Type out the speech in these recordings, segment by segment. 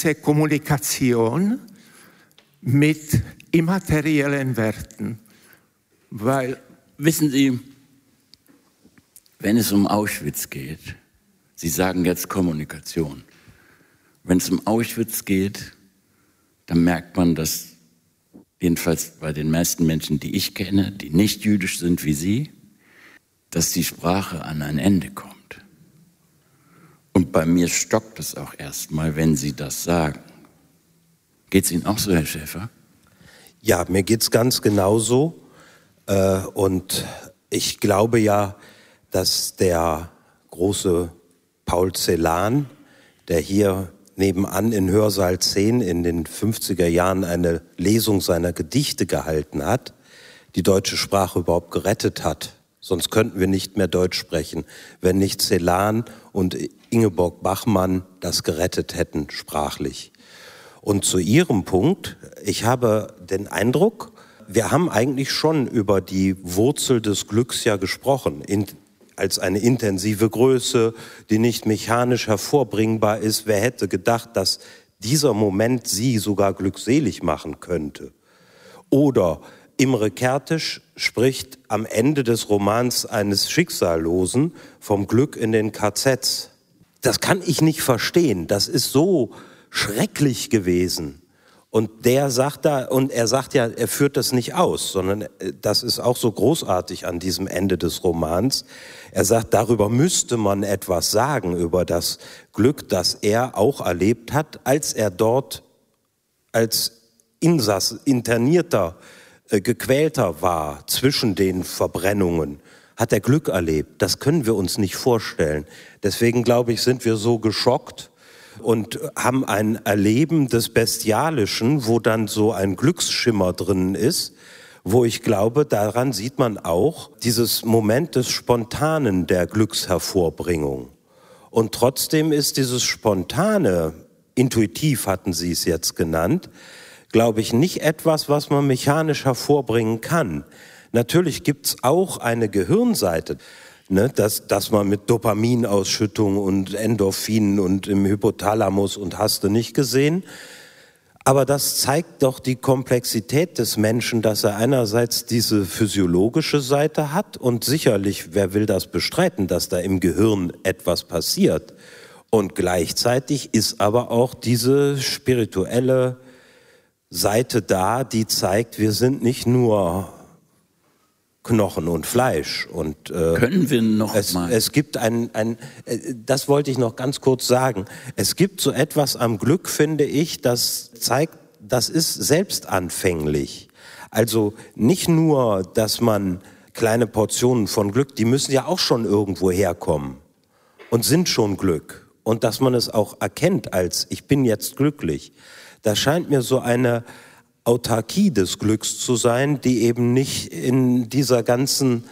ganze Kommunikation mit immateriellen Werten. Weil, wissen Sie, wenn es um Auschwitz geht, Sie sagen jetzt Kommunikation. Wenn es um Auschwitz geht, dann merkt man, dass jedenfalls bei den meisten Menschen, die ich kenne, die nicht jüdisch sind wie Sie, dass die Sprache an ein Ende kommt. Und bei mir stockt es auch erstmal, wenn Sie das sagen. Geht es Ihnen auch so, Herr Schäfer? Ja, mir geht es ganz genauso. Und ich glaube ja, dass der große Paul Celan, der hier nebenan in Hörsaal 10 in den 50er Jahren eine Lesung seiner Gedichte gehalten hat, die deutsche Sprache überhaupt gerettet hat. Sonst könnten wir nicht mehr Deutsch sprechen, wenn nicht Celan und Ingeborg Bachmann das gerettet hätten, sprachlich. Und zu Ihrem Punkt, ich habe den Eindruck, wir haben eigentlich schon über die Wurzel des Glücks ja gesprochen, als eine intensive Größe, die nicht mechanisch hervorbringbar ist. Wer hätte gedacht, dass dieser Moment Sie sogar glückselig machen könnte? Oder Imre Kertész spricht am Ende des Romans eines Schicksallosen vom Glück in den KZs. Das kann ich nicht verstehen. Das ist so schrecklich gewesen. Und er sagt ja, er führt das nicht aus, sondern das ist auch so großartig an diesem Ende des Romans. Er sagt, darüber müsste man etwas sagen, über das Glück, das er auch erlebt hat, als er dort als Internierter, Gequälter war zwischen den Verbrennungen. Hat er Glück erlebt? Das können wir uns nicht vorstellen. Deswegen, glaube ich, sind wir so geschockt und haben ein Erleben des Bestialischen, wo dann so ein Glücksschimmer drin ist, wo ich glaube, daran sieht man auch dieses Moment des Spontanen der Glückshervorbringung. Und trotzdem ist dieses Spontane, intuitiv hatten Sie es jetzt genannt, glaube ich, nicht etwas, was man mechanisch hervorbringen kann. Natürlich gibt's auch eine Gehirnseite, ne, dass man mit Dopaminausschüttung und Endorphinen und im Hypothalamus und hast du nicht gesehen. Aber das zeigt doch die Komplexität des Menschen, dass er einerseits diese physiologische Seite hat und sicherlich, wer will das bestreiten, dass da im Gehirn etwas passiert. Und gleichzeitig ist aber auch diese spirituelle Seite da, die zeigt, wir sind nicht nur Knochen und Fleisch. Und können wir noch mal? Es gibt das wollte ich noch ganz kurz sagen. Es gibt so etwas am Glück, finde ich, das zeigt, das ist selbstanfänglich. Also nicht nur, dass man kleine Portionen von Glück, die müssen ja auch schon irgendwo herkommen und sind schon Glück. Und dass man es auch erkennt als, ich bin jetzt glücklich. Da scheint mir so eine Autarkie des Glücks zu sein, die eben nicht in dieser ganzen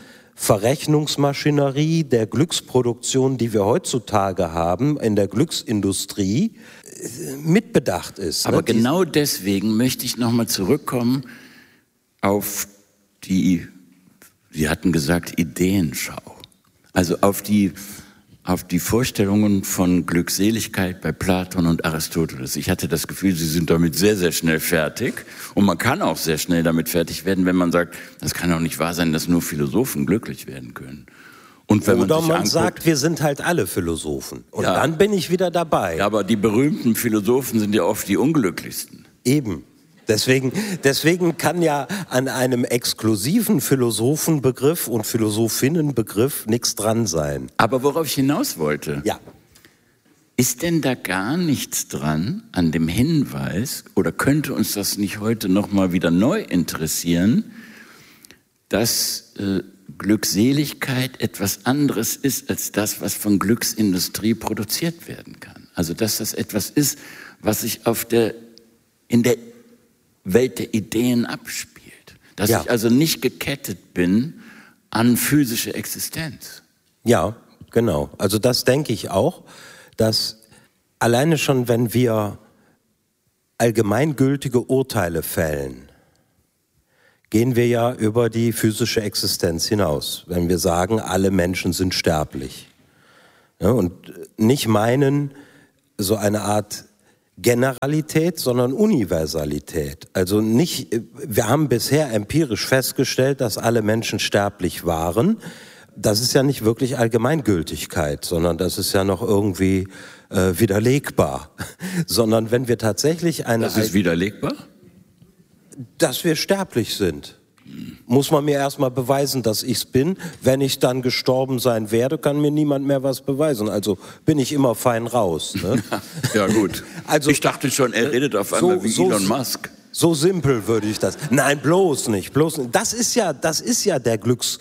Verrechnungsmaschinerie der Glücksproduktion, die wir heutzutage haben, in der Glücksindustrie, mitbedacht ist. Aber genau deswegen möchte ich nochmal zurückkommen auf die, Sie hatten gesagt, Ideenschau. Also auf die Vorstellungen von Glückseligkeit bei Platon und Aristoteles. Ich hatte das Gefühl, sie sind damit sehr, sehr schnell fertig. Und man kann auch sehr schnell damit fertig werden, wenn man sagt, das kann doch nicht wahr sein, dass nur Philosophen glücklich werden können. Und wenn Oder man sagt, wir sind halt alle Philosophen. Und ja, dann bin ich wieder dabei. Ja, aber die berühmten Philosophen sind ja oft die unglücklichsten. Eben. Deswegen kann ja an einem exklusiven Philosophenbegriff und Philosophinnenbegriff nichts dran sein. Aber worauf ich hinaus wollte, ja. Ist denn da gar nichts dran an dem Hinweis, oder könnte uns das nicht heute noch mal wieder neu interessieren, dass Glückseligkeit etwas anderes ist als das, was von Glücksindustrie produziert werden kann? Also dass das etwas ist, was sich in der Welt der Ideen abspielt. Dass ich also nicht gekettet bin an physische Existenz. Ja, genau. Also das denke ich auch, dass alleine schon, wenn wir allgemeingültige Urteile fällen, gehen wir ja über die physische Existenz hinaus. Wenn wir sagen, alle Menschen sind sterblich. Ja, und nicht meinen, so eine Art Generalität, sondern Universalität. Also nicht, wir haben bisher empirisch festgestellt, dass alle Menschen sterblich waren. Das ist ja nicht wirklich Allgemeingültigkeit, sondern das ist ja noch irgendwie widerlegbar. Sondern wenn wir tatsächlich Das ist widerlegbar? Dass wir sterblich sind. Muss man mir erstmal beweisen, dass ich's bin. Wenn ich dann gestorben sein werde, kann mir niemand mehr was beweisen. Also bin ich immer fein raus. Ne? Ja gut. Also, ich dachte schon, er redet auf einmal wie Elon Musk. So simpel würde ich das. Nein, bloß nicht. Das ist ja der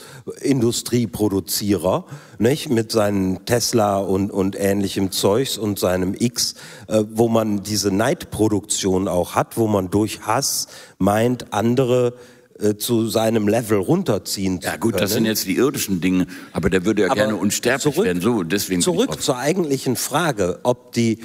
Glücksindustrieproduzierer, nicht? Mit seinen Tesla und ähnlichem Zeugs und seinem X, wo man diese Neidproduktion auch hat, wo man durch Hass meint, andere zu seinem Level runterziehen zu können. Ja gut, das sind jetzt die irdischen Dinge, aber der würde ja gerne unsterblich werden. So, deswegen zurück zur eigentlichen Frage, ob die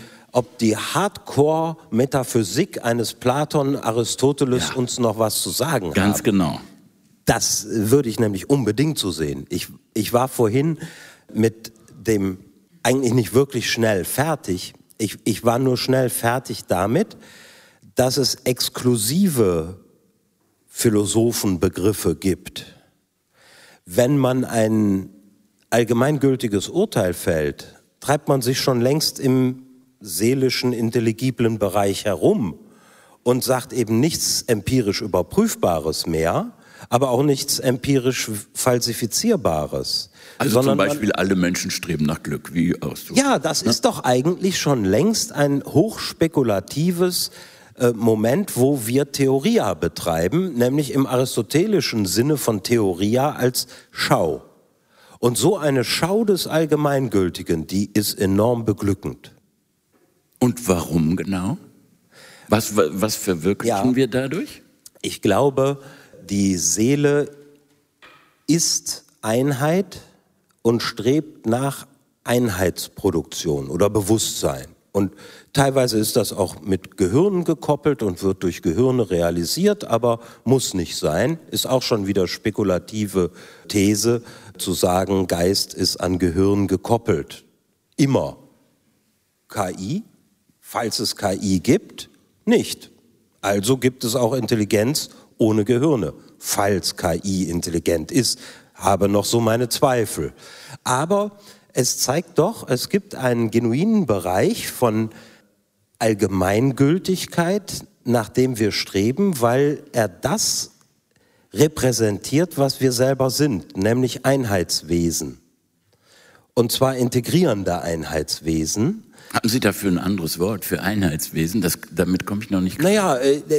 Hardcore-Metaphysik eines Platon, Aristoteles uns noch was zu sagen hat. Ganz genau. Das würde ich nämlich unbedingt so sehen. Ich war vorhin mit dem eigentlich nicht wirklich schnell fertig. Ich war nur schnell fertig damit, dass es exklusive Philosophenbegriffe gibt. Wenn man ein allgemeingültiges Urteil fällt, treibt man sich schon längst im seelischen, intelligiblen Bereich herum und sagt eben nichts empirisch Überprüfbares mehr, aber auch nichts empirisch Falsifizierbares. Also zum Beispiel alle Menschen streben nach Glück, wie Ausdruck. Ja, das ist doch eigentlich schon längst ein hochspekulatives Moment, wo wir Theoria betreiben, nämlich im aristotelischen Sinne von Theoria als Schau. Und so eine Schau des Allgemeingültigen, die ist enorm beglückend. Und warum genau? Was verwirklichen wir dadurch? Ich glaube, die Seele ist Einheit und strebt nach Einheitsproduktion oder Bewusstsein. Und teilweise ist das auch mit Gehirnen gekoppelt und wird durch Gehirne realisiert, aber muss nicht sein. Ist auch schon wieder spekulative These, zu sagen, Geist ist an Gehirn gekoppelt. Immer. KI, falls es KI gibt, nicht. Also gibt es auch Intelligenz ohne Gehirne, falls KI intelligent ist. Habe noch so meine Zweifel. Aber es zeigt doch, es gibt einen genuinen Bereich von Allgemeingültigkeit, nach dem wir streben, weil er das repräsentiert, was wir selber sind, nämlich Einheitswesen. Und zwar integrierende Einheitswesen. Hatten Sie dafür ein anderes Wort für Einheitswesen? Damit komme ich noch nicht klar. Naja,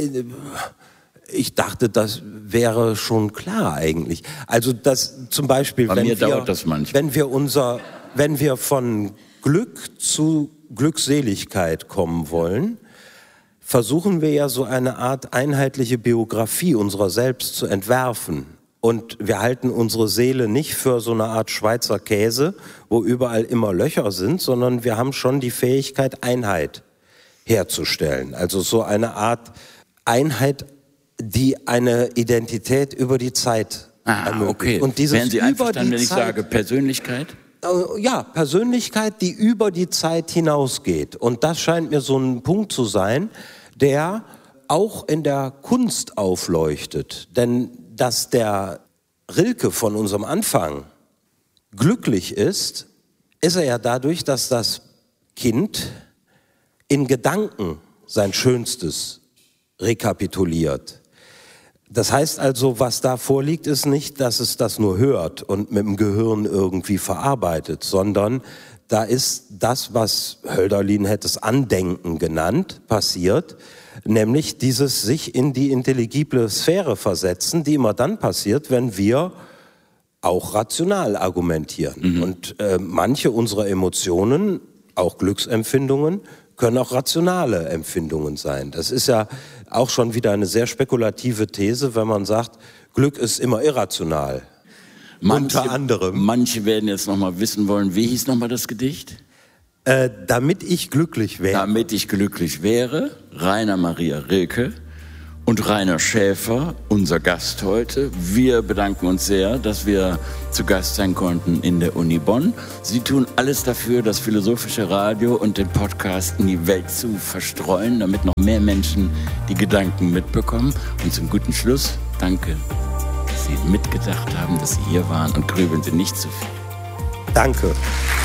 ich dachte, das wäre schon klar eigentlich. Also das zum Beispiel, Bei mir dauert das manchmal. wenn wir von Glück zu Glückseligkeit kommen wollen, versuchen wir ja so eine Art einheitliche Biografie unserer selbst zu entwerfen. Und wir halten unsere Seele nicht für so eine Art Schweizer Käse, wo überall immer Löcher sind, sondern wir haben schon die Fähigkeit, Einheit herzustellen. Also so eine Art Einheit, die eine Identität über die Zeit ermöglicht. Okay. Und dieses Wären Sie einverstanden, wenn ich Zeit, sage Persönlichkeit? Ja, Persönlichkeit, die über die Zeit hinausgeht. Und das scheint mir so ein Punkt zu sein, der auch in der Kunst aufleuchtet. Denn dass der Rilke von unserem Anfang glücklich ist, ist er ja dadurch, dass das Kind in Gedanken sein Schönstes rekapituliert. Das heißt also, was da vorliegt, ist nicht, dass es das nur hört und mit dem Gehirn irgendwie verarbeitet, sondern da ist das, was Hölderlin hätte es Andenken genannt, passiert, nämlich dieses sich in die intelligible Sphäre versetzen, die immer dann passiert, wenn wir auch rational argumentieren. Und manche unserer Emotionen, auch Glücksempfindungen, können auch rationale Empfindungen sein. Das ist ja auch schon wieder eine sehr spekulative These, wenn man sagt, Glück ist immer irrational. Unter anderem. Manche werden jetzt noch mal wissen wollen, wie hieß noch mal das Gedicht? Damit ich glücklich wäre. Damit ich glücklich wäre, Rainer Maria Rilke. und Rainer Schäfer, unser Gast heute. Wir bedanken uns sehr, dass wir zu Gast sein konnten in der Uni Bonn. Sie tun alles dafür, das philosophische Radio und den Podcast in die Welt zu verstreuen, damit noch mehr Menschen die Gedanken mitbekommen. Und zum guten Schluss, danke, dass Sie mitgedacht haben, dass Sie hier waren, und grübeln Sie nicht zu viel. Danke.